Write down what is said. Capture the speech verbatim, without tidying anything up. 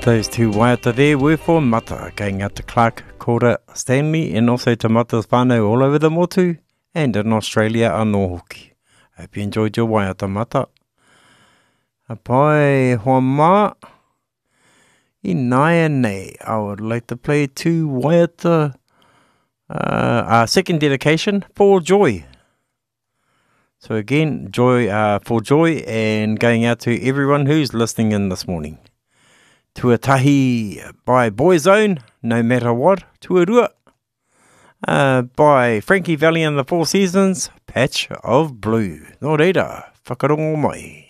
Those two waiata there were for Mata, going out to Clark, Cora, Stanley, and also to Mata's whānau all over the motu, and in Australia anō hoki. Hope you enjoyed your waiata, Mata. A pai hoa mā, I nāia nei, I would like to play two waiata, uh, uh, second dedication for Joy. So again, joy uh, for Joy, and going out to everyone who's listening in this morning. Tuatahi by Boyzone, No Matter What, Tuarua. Uh, by Frankie Valli and the Four Seasons, Patch of Blue. Nō reira, whakarongo mai.